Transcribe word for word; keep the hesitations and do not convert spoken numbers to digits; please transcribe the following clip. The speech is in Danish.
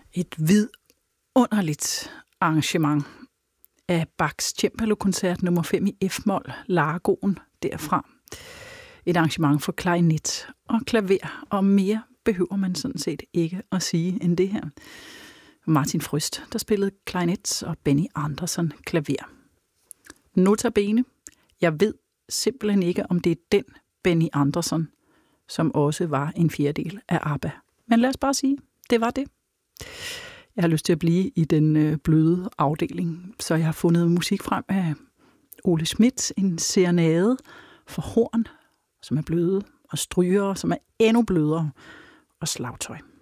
Et vidunderligt arrangement af Bachs Cembalo-koncert nummer fem i F-mol, Largoen derfra. Et arrangement for klarinet og klaver, og mere behøver man sådan set ikke at sige end det her. Martin Frøst, der spillede klarinet, og Benny Andersson klaver. Nota bene, jeg ved simpelthen ikke, om det er den Benny Andersson, som også var en fjerdedel af ABBA. Men lad os bare sige, det var det. Jeg har lyst til at blive i den øh, bløde afdeling, så jeg har fundet musik frem af Ole Schmidt, en serenade for horn, som er bløde, og stryger, som er endnu blødere, og slagtøj.